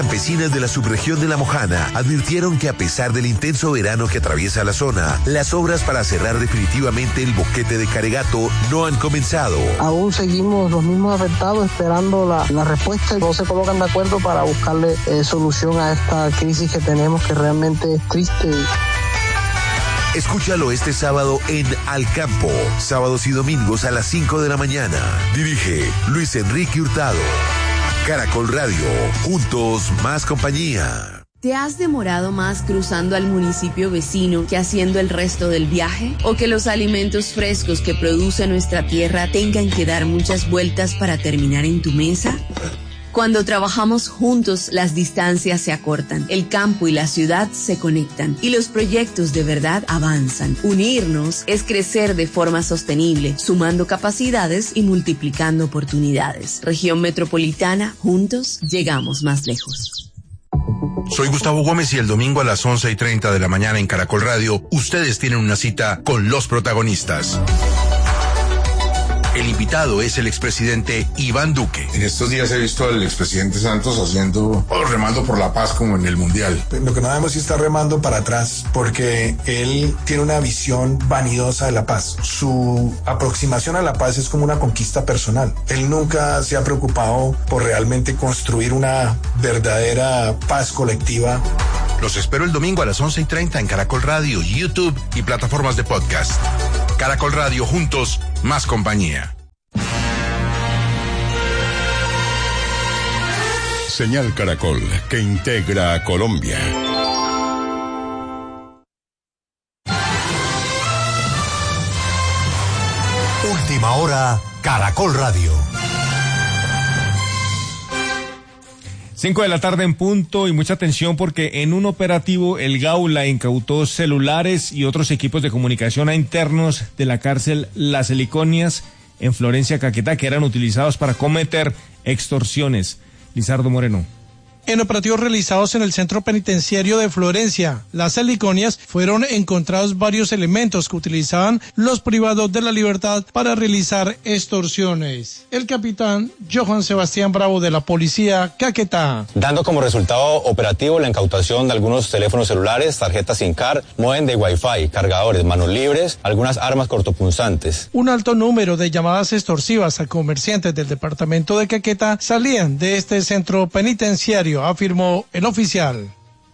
Campesinas de la subregión de La Mojana advirtieron que a pesar del intenso verano que atraviesa la zona, las obras para cerrar definitivamente el boquete de Caregato no han comenzado. Aún seguimos los mismos afectados esperando la respuesta y no se colocan de acuerdo para buscarle solución a esta crisis que tenemos, que realmente es triste. Escúchalo este sábado en Al Campo, sábados y domingos a las 5 de la mañana. Dirige Luis Enrique Hurtado. Caracol Radio, juntos más compañía. ¿Te has demorado más cruzando al municipio vecino que haciendo el resto del viaje? ¿O que los alimentos frescos que produce nuestra tierra tengan que dar muchas vueltas para terminar en tu mesa? Cuando trabajamos juntos, las distancias se acortan, el campo y la ciudad se conectan y los proyectos de verdad avanzan. Unirnos es crecer de forma sostenible, sumando capacidades y multiplicando oportunidades. Región Metropolitana, juntos llegamos más lejos. Soy Gustavo Gómez y el domingo a las 11:30 de la mañana en Caracol Radio, ustedes tienen una cita con los protagonistas. El invitado es el expresidente Iván Duque. En estos días he visto al expresidente Santos remando por la paz como en el Mundial. Lo que no debemos es estar remando para atrás, porque él tiene una visión vanidosa de la paz. Su aproximación a la paz es como una conquista personal. Él nunca se ha preocupado por realmente construir una verdadera paz colectiva. Los espero el domingo a las 11:30 en Caracol Radio, YouTube y plataformas de podcast. Caracol Radio, juntos, más compañía. Señal Caracol, que integra a Colombia. Última hora, Caracol Radio. 5 de la tarde en punto y mucha atención porque en un operativo el Gaula incautó celulares y otros equipos de comunicación a internos de la cárcel Las Heliconias en Florencia, Caquetá, que eran utilizados para cometer extorsiones. Lizardo Moreno. En operativos realizados en el centro penitenciario de Florencia, Las Heliconias, fueron encontrados varios elementos que utilizaban los privados de la libertad para realizar extorsiones. El capitán Johan Sebastián Bravo de la policía Caquetá. Dando como resultado operativo la incautación de algunos teléfonos celulares, tarjetas SIM card, módem de Wi-Fi, cargadores, manos libres, algunas armas cortopunzantes. Un alto número de llamadas extorsivas a comerciantes del departamento de Caquetá salían de este centro penitenciario, afirmó el oficial.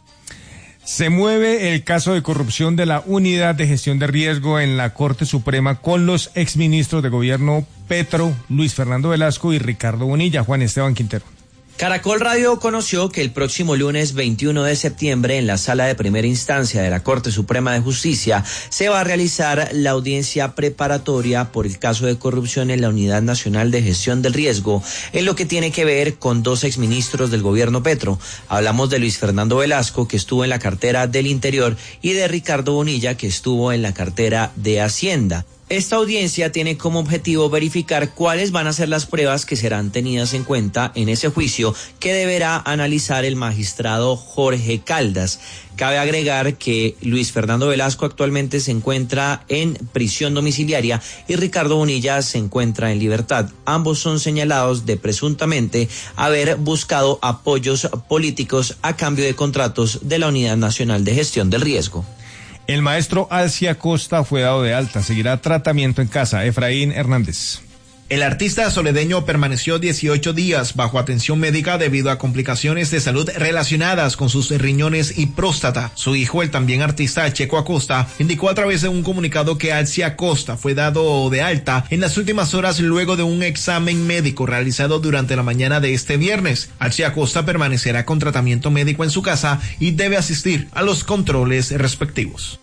Se mueve el caso de corrupción de la Unidad de Gestión de Riesgo en la Corte Suprema con los exministros de gobierno Petro, Luis Fernando Velasco y Ricardo Bonilla. Juan Esteban Quintero. Caracol Radio conoció que el próximo lunes 21 de septiembre en la Sala de Primera Instancia de la Corte Suprema de Justicia se va a realizar la audiencia preparatoria por el caso de corrupción en la Unidad Nacional de Gestión del Riesgo, en lo que tiene que ver con dos exministros del gobierno Petro. Hablamos de Luis Fernando Velasco, que estuvo en la cartera del Interior, y de Ricardo Bonilla, que estuvo en la cartera de Hacienda. Esta audiencia tiene como objetivo verificar cuáles van a ser las pruebas que serán tenidas en cuenta en ese juicio que deberá analizar el magistrado Jorge Caldas. Cabe agregar que Luis Fernando Velasco actualmente se encuentra en prisión domiciliaria y Ricardo Bonilla se encuentra en libertad. Ambos son señalados de presuntamente haber buscado apoyos políticos a cambio de contratos de la Unidad Nacional de Gestión del Riesgo. El maestro Alci Acosta fue dado de alta, seguirá tratamiento en casa. Efraín Hernández. El artista soledeño permaneció 18 días bajo atención médica debido a complicaciones de salud relacionadas con sus riñones y próstata. Su hijo, el también artista Checo Acosta, indicó a través de un comunicado que Alci Acosta fue dado de alta en las últimas horas luego de un examen médico realizado durante la mañana de este viernes. Alci Acosta permanecerá con tratamiento médico en su casa y debe asistir a los controles respectivos.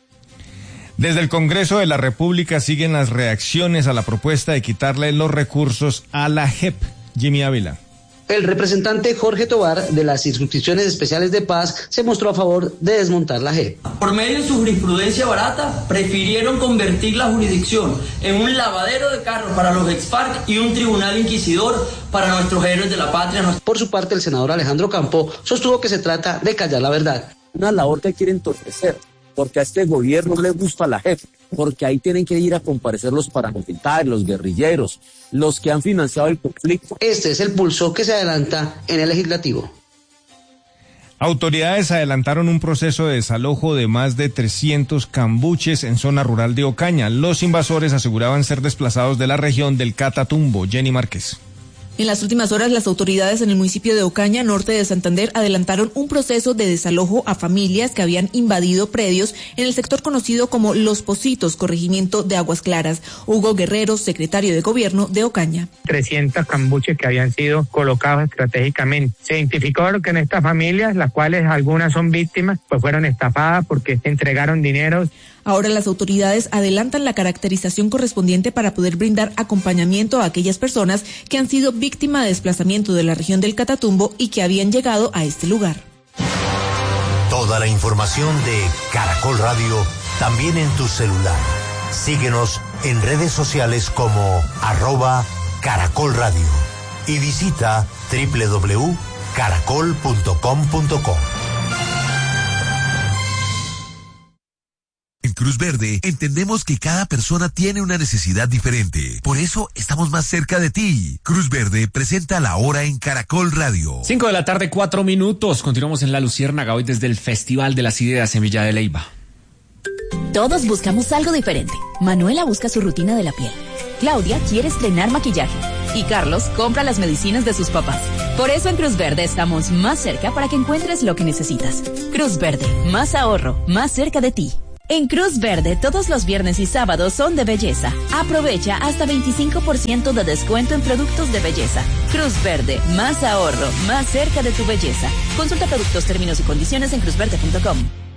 Desde el Congreso de la República siguen las reacciones a la propuesta de quitarle los recursos a la JEP. Jimmy Ávila. El representante Jorge Tobar de las circunscripciones especiales de paz se mostró a favor de desmontar la JEP. Por medio de su jurisprudencia barata, prefirieron convertir la jurisdicción en un lavadero de carros para los ex-FARC y un tribunal inquisidor para nuestros héroes de la patria. Por su parte, el senador Alejandro Campo sostuvo que se trata de callar la verdad. Una labor que quiere entorpecer, porque a este gobierno no le gusta la JEP, porque ahí tienen que ir a comparecer los paramilitares, los guerrilleros, los que han financiado el conflicto. Este es el pulso que se adelanta en el legislativo. Autoridades adelantaron un proceso de desalojo de más de 300 cambuches en zona rural de Ocaña. Los invasores aseguraban ser desplazados de la región del Catatumbo. Jenny Márquez. En las últimas horas, las autoridades en el municipio de Ocaña, norte de Santander, adelantaron un proceso de desalojo a familias que habían invadido predios en el sector conocido como Los Pocitos, corregimiento de Aguas Claras. Hugo Guerrero, secretario de Gobierno de Ocaña. 300 cambuches que habían sido colocados estratégicamente. Se identificó que en estas familias, las cuales algunas son víctimas, pues fueron estafadas porque entregaron dinero. Ahora las autoridades adelantan la caracterización correspondiente para poder brindar acompañamiento a aquellas personas que han sido víctimas de desplazamiento de la región del Catatumbo y que habían llegado a este lugar. Toda la información de Caracol Radio también en tu celular. Síguenos en redes sociales como @Caracol Radio y visita www.caracol.com.co. En Cruz Verde entendemos que cada persona tiene una necesidad diferente. Por eso estamos más cerca de ti. Cruz Verde presenta La Hora en Caracol Radio. 5:04 p.m. Continuamos en La Luciérnaga hoy desde el Festival de las Ideas en Villa de Leyva. Todos buscamos algo diferente. Manuela busca su rutina de la piel. Claudia quiere estrenar maquillaje. Y Carlos compra las medicinas de sus papás. Por eso en Cruz Verde estamos más cerca para que encuentres lo que necesitas. Cruz Verde, más ahorro, más cerca de ti. En Cruz Verde, todos los viernes y sábados son de belleza. Aprovecha hasta 25% de descuento en productos de belleza. Cruz Verde, más ahorro, más cerca de tu belleza. Consulta productos, términos y condiciones en cruzverde.com.